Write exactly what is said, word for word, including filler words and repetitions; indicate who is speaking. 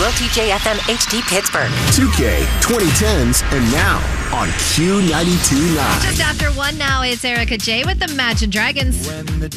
Speaker 1: L T J F M H D Pittsburgh.
Speaker 2: two K, twenty tens, and now on Q ninety-two point nine.
Speaker 3: Just after one now, it's Erica J with Imagine Dragons.
Speaker 4: When the